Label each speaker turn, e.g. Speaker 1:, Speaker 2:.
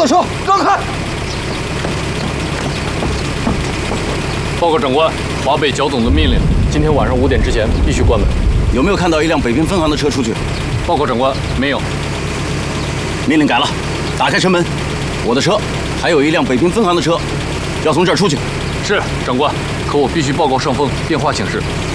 Speaker 1: 车，让开！
Speaker 2: 报告长官，华北剿总的命令，今天晚上5点之前必须关门。
Speaker 3: 有没有看到一辆北平分行的车出去？
Speaker 2: 报告长官，没有。
Speaker 3: 命令改了，打开车门。我的车，还有一辆北平分行的车，要从这儿出去。
Speaker 2: 是，长官。可我必须报告上峰，电话请示。